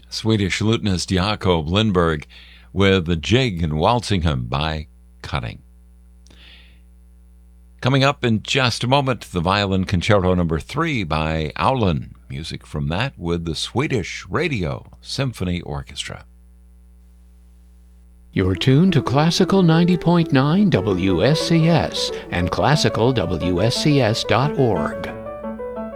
Swedish lutenist Jakob Lindberg with the Jig and Walsingham by Cutting. Coming up in just a moment, the Violin Concerto No. 3 by Aulin. Music from that with the Swedish Radio Symphony Orchestra. You're tuned to Classical 90.9 WSCS and classicalwscs.org.